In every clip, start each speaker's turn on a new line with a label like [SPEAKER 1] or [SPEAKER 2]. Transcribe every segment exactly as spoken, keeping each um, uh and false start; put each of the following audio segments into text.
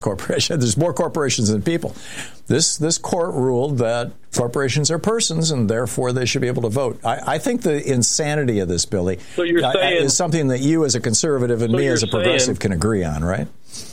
[SPEAKER 1] Corporation. There's more corporations than people. This this court ruled that corporations are persons, and therefore they should be able to vote. I, I think the insanity of this, Billy,
[SPEAKER 2] so you're
[SPEAKER 1] uh,
[SPEAKER 2] saying,
[SPEAKER 1] is something that you as a conservative and
[SPEAKER 2] so
[SPEAKER 1] me as a progressive
[SPEAKER 2] saying,
[SPEAKER 1] can agree on, right?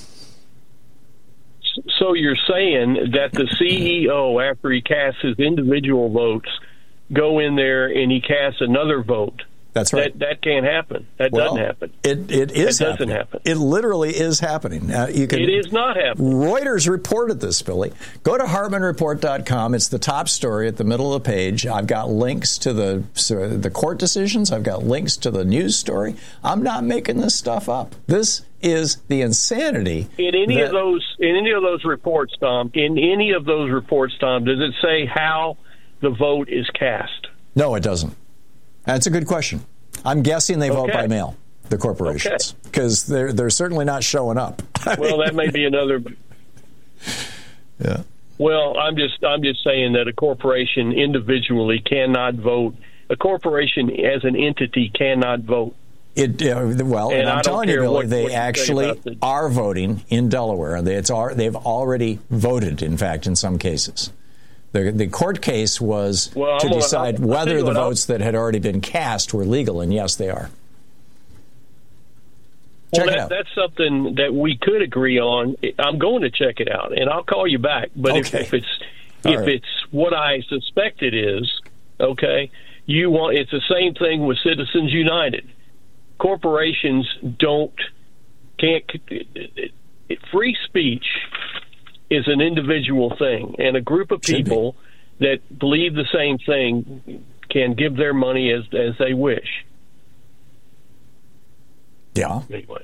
[SPEAKER 2] So you're saying that the C E O, after he casts his individual votes, go in there and he casts another vote.
[SPEAKER 1] That's right.
[SPEAKER 2] That, that can't happen. That
[SPEAKER 1] well,
[SPEAKER 2] doesn't happen.
[SPEAKER 1] It it is
[SPEAKER 2] it doesn't
[SPEAKER 1] happening.
[SPEAKER 2] happen.
[SPEAKER 1] It literally is happening. Uh, you can,
[SPEAKER 2] it is not happening.
[SPEAKER 1] Reuters reported this, Billy. Go to Hartmann Report dot com. It's the top story at the middle of the page. I've got links to the so the court decisions. I've got links to the news story. I'm not making this stuff up. This is the insanity.
[SPEAKER 2] In any
[SPEAKER 1] that,
[SPEAKER 2] of those, in any of those reports, Tom. In any of those reports, Tom, does it say how the vote is cast?
[SPEAKER 1] No, it doesn't. That's a good question. I'm guessing they vote
[SPEAKER 2] okay.
[SPEAKER 1] by mail, the corporations, because okay. they're they're certainly not showing up.
[SPEAKER 2] Well, that may be another.
[SPEAKER 1] Yeah.
[SPEAKER 2] Well, I'm just I'm just saying that a corporation individually cannot vote. A corporation as an entity cannot vote.
[SPEAKER 1] It uh, well, and, and I'm telling you, Billy,
[SPEAKER 2] what,
[SPEAKER 1] they
[SPEAKER 2] what
[SPEAKER 1] actually
[SPEAKER 2] the,
[SPEAKER 1] are voting in Delaware. They, it's are, they've already voted, in fact, in some cases. The, the court case was
[SPEAKER 2] well,
[SPEAKER 1] to
[SPEAKER 2] gonna,
[SPEAKER 1] decide
[SPEAKER 2] I'll,
[SPEAKER 1] whether
[SPEAKER 2] I'll
[SPEAKER 1] the votes
[SPEAKER 2] I'll,
[SPEAKER 1] that had already been cast were legal, and yes, they are.
[SPEAKER 2] Well,
[SPEAKER 1] check it
[SPEAKER 2] that,
[SPEAKER 1] out.
[SPEAKER 2] That's something that we could agree on. I'm going to check it out, and I'll call you back. But
[SPEAKER 1] okay.
[SPEAKER 2] if, if it's
[SPEAKER 1] All
[SPEAKER 2] if
[SPEAKER 1] right.
[SPEAKER 2] it's what I suspect it is, okay, you want it's the same thing with Citizens United. Corporations don't can't it, it, free speech is an individual thing, and a group of people that believe the same thing can give their money as as they wish.
[SPEAKER 1] Yeah.
[SPEAKER 2] Anyway.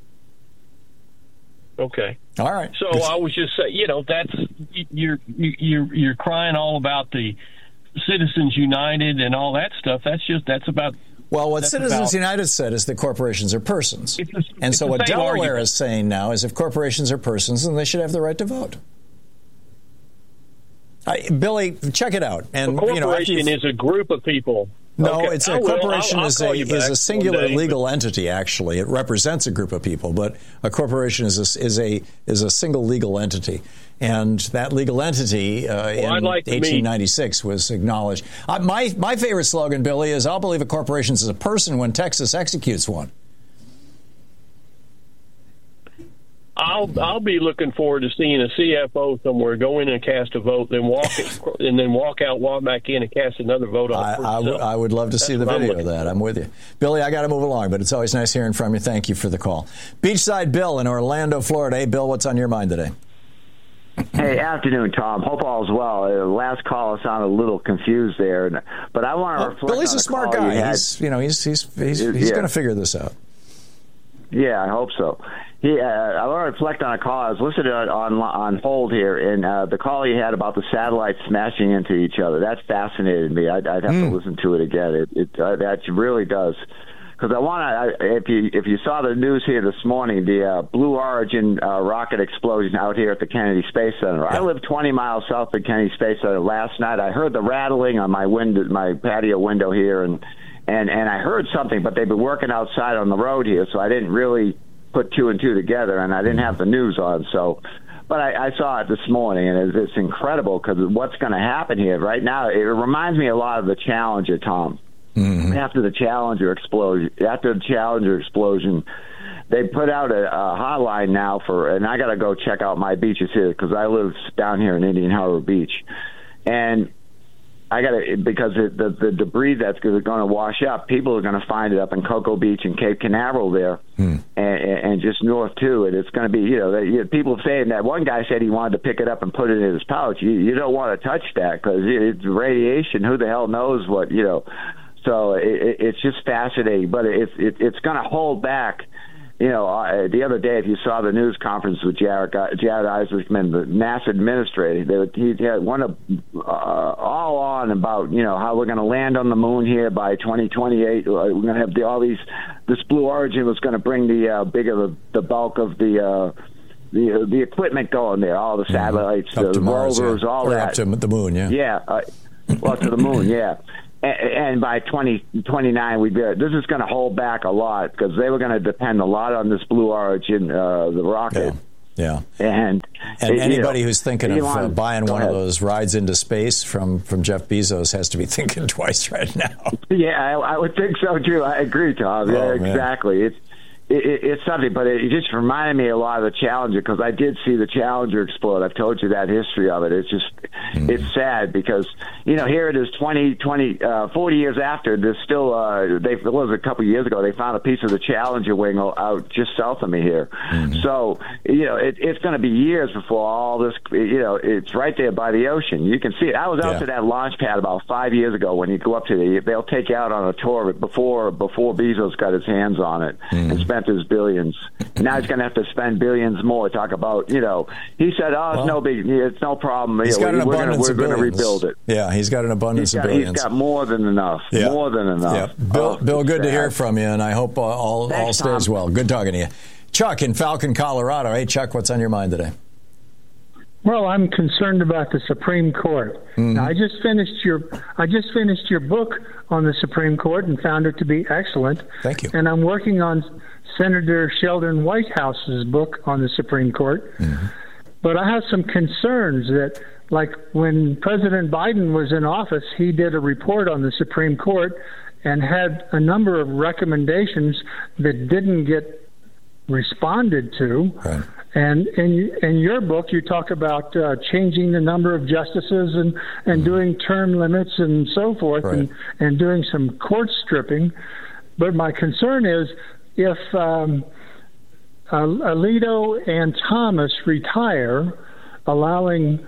[SPEAKER 2] Okay.
[SPEAKER 1] All right.
[SPEAKER 2] So I was just saying, you know, that's you're you're you're crying all about the Citizens United and all that stuff. That's just that's about.
[SPEAKER 1] Well, what
[SPEAKER 2] That's
[SPEAKER 1] Citizens
[SPEAKER 2] about,
[SPEAKER 1] United said is that corporations are persons.
[SPEAKER 2] It's a,
[SPEAKER 1] and so what Delaware
[SPEAKER 2] argument.
[SPEAKER 1] is saying now is if corporations are persons, then they should have the right to vote. I, Billy, check it out. And,
[SPEAKER 2] a corporation
[SPEAKER 1] you know,
[SPEAKER 2] is a group of people.
[SPEAKER 1] No,
[SPEAKER 2] okay.
[SPEAKER 1] it's a
[SPEAKER 2] will.
[SPEAKER 1] corporation
[SPEAKER 2] I'll, I'll
[SPEAKER 1] is a is a singular
[SPEAKER 2] day,
[SPEAKER 1] legal
[SPEAKER 2] but...
[SPEAKER 1] entity. Actually, it represents a group of people, but a corporation is a, is a is a single legal entity, and that legal entity uh,
[SPEAKER 2] well,
[SPEAKER 1] in
[SPEAKER 2] like
[SPEAKER 1] eighteen ninety-six was acknowledged. Uh, my my favorite slogan, Billy, is "I'll believe a corporation is a person when Texas executes one."
[SPEAKER 2] I'll I'll be looking forward to seeing a C F O somewhere go in and cast a vote, then walk it, and then walk out, walk back in, and cast another vote on
[SPEAKER 1] I,
[SPEAKER 2] it.
[SPEAKER 1] I, w- I would love to
[SPEAKER 2] That's
[SPEAKER 1] see the video of that.
[SPEAKER 2] for.
[SPEAKER 1] I'm with you, Billy. I got to move along, but it's always nice hearing from you. Thank you for the call, Beachside Bill in Orlando, Florida. Hey, Bill, what's on your mind today?
[SPEAKER 3] Hey, afternoon, Tom. Hope all's well. Uh, last call, I sounded a little confused there, but I want to
[SPEAKER 1] well,
[SPEAKER 3] reflect.
[SPEAKER 1] Billy's
[SPEAKER 3] on
[SPEAKER 1] a smart guy.
[SPEAKER 3] You
[SPEAKER 1] he's you know he's he's he's, he's
[SPEAKER 3] yeah.
[SPEAKER 1] going to figure this out.
[SPEAKER 3] Yeah, I hope so. He, uh, I want to reflect on a call. I was listening on on, on hold here, and uh, the call he had about the satellites smashing into each other. That fascinated me. I'd, I'd have mm. to listen to it again. It, it uh, that really does. Because I want to, if you if you saw the news here this morning, the uh, Blue Origin uh, rocket explosion out here at the Kennedy Space Center. Yeah. I live twenty miles south of Kennedy Space Center. Last night, I heard the rattling on my window, my patio window here, and and and I heard something. But they've been working outside on the road here, so I didn't really put two and two together, and I didn't have the news on. So, but I, I saw it this morning, and it's, it's incredible because what's going to happen here right now. It reminds me a lot of the Challenger, Tom. Mm-hmm. After the Challenger explosion, after the Challenger explosion, they put out a, a hotline now for, and I got to go check out my beaches here because I live down here in Indian Harbor Beach, and I got to because it, the the debris that's going to wash up, people are going to find it up in Cocoa Beach and Cape Canaveral there, mm. and, and just north too. And it's going to be, you know, you know, people saying that. One guy said he wanted to pick it up and put it in his pouch. You, you don't want to touch that because it's radiation. Who the hell knows what, you know. So it, it's just fascinating, but it's it, it's going to hold back. You know, uh, the other day, if you saw the news conference with Jared, Jared Isaacman, the NASA administrator, they, he had one of uh, all on about, you know, how we're going to land on the moon here by twenty twenty-eight. We're going to have the, all these. This Blue Origin was going to bring the uh, bigger the, the bulk of the. Uh, the the equipment going there, all the satellites,
[SPEAKER 1] mm-hmm.
[SPEAKER 3] the
[SPEAKER 1] Mars,
[SPEAKER 3] rovers,
[SPEAKER 1] yeah.
[SPEAKER 3] all
[SPEAKER 1] or
[SPEAKER 3] that.
[SPEAKER 1] Up to the moon, yeah.
[SPEAKER 3] Yeah, uh, well, to the moon, yeah. And by twenty twenty-nine, we'd be, this is going to hold back a lot because they were going to depend a lot on this Blue Origin, uh, the rocket.
[SPEAKER 1] Yeah.
[SPEAKER 3] And,
[SPEAKER 1] and
[SPEAKER 3] it,
[SPEAKER 1] anybody
[SPEAKER 3] you know,
[SPEAKER 1] who's thinking of uh, buying one
[SPEAKER 3] ahead.
[SPEAKER 1] of those rides into space from, from Jeff Bezos has to be thinking twice right now.
[SPEAKER 3] Yeah, I, I would think so, too. I agree, Tom.
[SPEAKER 1] Oh,
[SPEAKER 3] yeah, exactly.
[SPEAKER 1] Man.
[SPEAKER 3] It's It, it's something, but it just reminded me a lot of the Challenger, because I did see the Challenger explode. I've told you that history of it. It's just, mm. it's sad because, you know, here it is twenty, twenty, uh, forty years after, there's still, uh, they, it was a couple of years ago, they found a piece of the Challenger wing out just south of me here. Mm-hmm. So, you know, it, it's going to be years before all this, you know, it's right there by the ocean. You can see it. I was out yeah. to that launch pad about five years ago. When you go up to the, they'll take you out on a tour of it before, before Bezos got his hands on it mm. and spent his billions. Now he's going to have to spend billions more. Talk about, you know, he said, oh, it's well, no big, it's no problem.
[SPEAKER 1] He's
[SPEAKER 3] you know,
[SPEAKER 1] got an
[SPEAKER 3] we're
[SPEAKER 1] abundance
[SPEAKER 3] gonna, we're going to rebuild it.
[SPEAKER 1] Yeah, he's got an abundance
[SPEAKER 3] he's got,
[SPEAKER 1] of billions.
[SPEAKER 3] He's got more than enough. Yeah. More than enough.
[SPEAKER 1] Yeah. Bill,
[SPEAKER 3] oh,
[SPEAKER 1] Bill good
[SPEAKER 3] sad.
[SPEAKER 1] to hear from you, and I hope uh, all,
[SPEAKER 3] Thanks,
[SPEAKER 1] all stays
[SPEAKER 3] Tom.
[SPEAKER 1] well. Good talking to you. Chuck in Falcon, Colorado. Hey, Chuck, what's on your mind today?
[SPEAKER 4] Well, I'm concerned about the Supreme Court. Mm-hmm. Now, I just finished your I just finished your book on the Supreme Court and found it to be excellent.
[SPEAKER 1] Thank you.
[SPEAKER 4] And I'm working on Senator Sheldon Whitehouse's book on the Supreme Court. Mm-hmm. But I have some concerns that, like when President Biden was in office, he did a report on the Supreme Court and had a number of recommendations that didn't get responded to.
[SPEAKER 1] Right.
[SPEAKER 4] And in in your book, you talk about uh, changing the number of justices and, and mm. doing term limits and so forth,
[SPEAKER 1] right.
[SPEAKER 4] and, and doing some court stripping. But my concern is if um, Alito and Thomas retire, allowing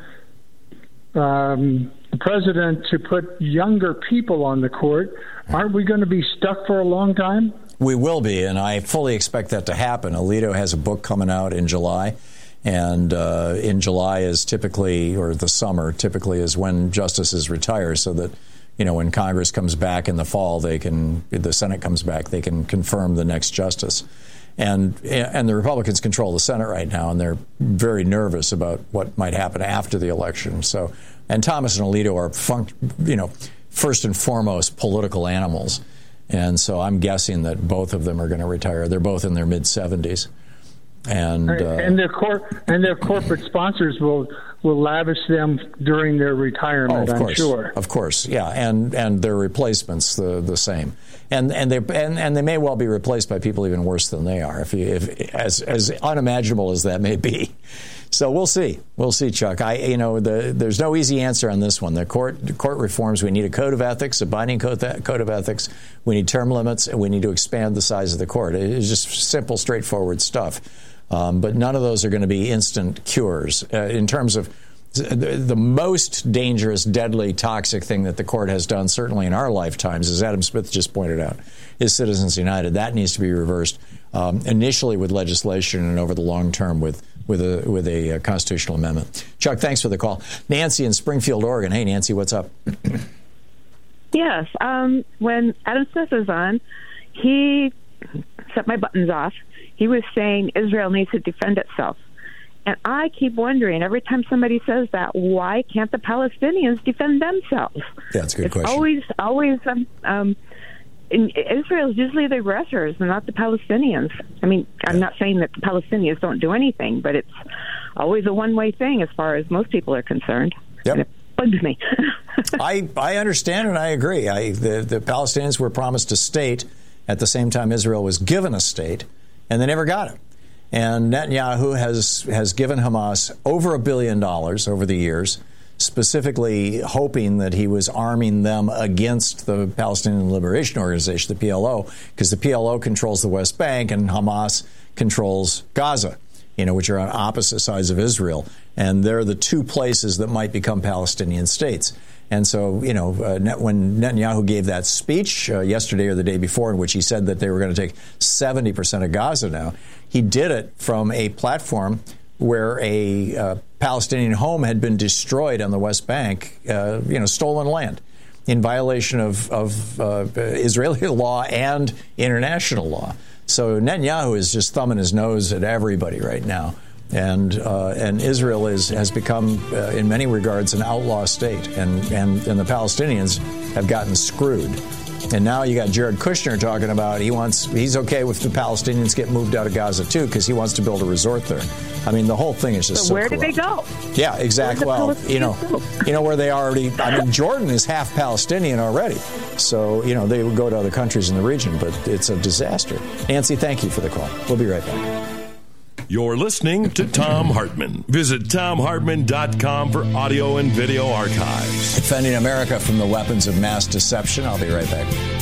[SPEAKER 4] um, the president to put younger people on the court, aren't we going to be stuck for a long time?
[SPEAKER 1] We will be, and I fully expect that to happen. Alito has a book coming out in July, and uh, in July is typically, or the summer typically is when justices retire, so that, you know, when Congress comes back in the fall, they can, the Senate comes back, they can confirm the next justice. And and the Republicans control the Senate right now, and they're very nervous about what might happen after the election. So, and Thomas and Alito are, func- you know, first and foremost political animals. And so I'm guessing that both of them are going to retire. They're both in their mid seventies, and uh,
[SPEAKER 4] and their cor- and their corporate sponsors will will lavish them during their retirement.
[SPEAKER 1] Oh, of course,
[SPEAKER 4] I'm sure.
[SPEAKER 1] Of course, yeah, and and their replacements the the same, and and they and, and they may well be replaced by people even worse than they are, if you, if as as unimaginable as that may be. So we'll see. We'll see, Chuck. I, you know, the, there's no easy answer on this one. The court, the court reforms. We need a code of ethics, a binding code, code of ethics. We need term limits, and we need to expand the size of the court. It's just simple, straightforward stuff. Um, but none of those are going to be instant cures. Uh, in terms of the, the most dangerous, deadly, toxic thing that the court has done, certainly in our lifetimes, as Adam Smith just pointed out, is Citizens United. That needs to be reversed um, initially with legislation, and over the long term with. with a with a constitutional amendment. Chuck, thanks for the call. Nancy in Springfield, Oregon. Hey, Nancy, what's up?
[SPEAKER 5] Yes. Um, when Adam Smith was on, he set my buttons off. He was saying Israel needs to defend itself. And I keep wondering, every time somebody says that, why can't the Palestinians defend themselves?
[SPEAKER 1] Yeah, that's a good
[SPEAKER 5] it's
[SPEAKER 1] question.
[SPEAKER 5] Always, always... Um, um, In Israel is usually the aggressors and not the Palestinians. I mean, I'm not saying that the Palestinians don't do anything, but it's always a one-way thing as far as most people are concerned.
[SPEAKER 1] Yep.
[SPEAKER 5] And it bugs me.
[SPEAKER 1] I, I understand and I agree. I, the, the Palestinians were promised a state at the same time Israel was given a state, and they never got it. And Netanyahu has, has given Hamas over a billion dollars over the years, specifically hoping that he was arming them against the Palestinian Liberation Organization, the P L O, because the P L O controls the West Bank and Hamas controls Gaza, you know, which are on opposite sides of Israel. And they're the two places that might become Palestinian states. And so, you know, uh, when Netanyahu gave that speech uh, yesterday or the day before, in which he said that they were going to take seventy percent of Gaza now, he did it from a platform where a uh, Palestinian home had been destroyed on the West Bank, uh, you know, stolen land, in violation of, of uh, Israeli law and international law. So Netanyahu is just thumbing his nose at everybody right now. And uh, and Israel is has become, uh, in many regards, an outlaw state. And, and, and the Palestinians have gotten screwed. And now you got Jared Kushner talking about he wants he's okay with the Palestinians get moved out of Gaza too because he wants to build a resort there. I mean, the whole thing is just
[SPEAKER 5] so
[SPEAKER 1] so
[SPEAKER 5] where
[SPEAKER 1] corrupt.
[SPEAKER 5] did they go?
[SPEAKER 1] Yeah, exactly. Well, you know, you know where they already. I mean, Jordan is half Palestinian already, so you know they would go to other countries in the region, but it's a disaster. Nancy, thank you for the call. We'll be right back.
[SPEAKER 6] You're listening to Thom Hartmann. Visit Thom Hartmann dot com for audio and video archives.
[SPEAKER 1] Defending America from the weapons of mass deception. I'll be right back.